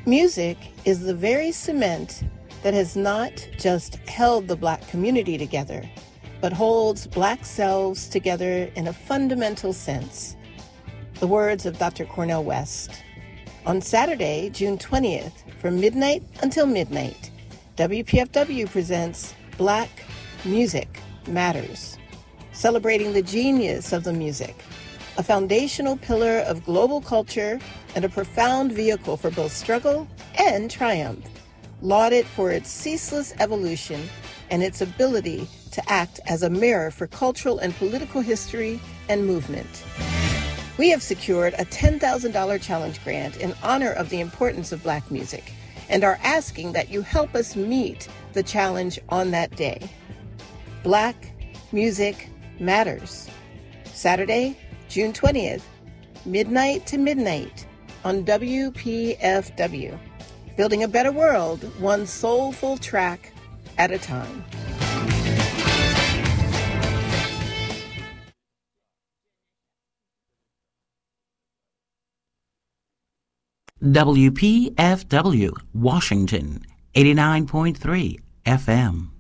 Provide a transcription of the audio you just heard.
Music is the very cement that has not just held the Black community together, but holds Black selves together in a fundamental sense. The words of Dr. Cornel West. On Saturday, June 20th, from midnight until midnight, WPFW presents Black Music Matters, celebrating the genius of the music, a foundational pillar of global culture and a profound vehicle for both struggle and triumph, lauded for its ceaseless evolution and its ability to act as a mirror for cultural and political history and movement. We have secured a $10,000 challenge grant in honor of the importance of Black music and are asking that you help us meet the challenge on that day. Black Music Matters. Saturday, June 20th, midnight to midnight on WPFW. Building a better world, one soulful track at a time. WPFW, Washington, 89.3 FM.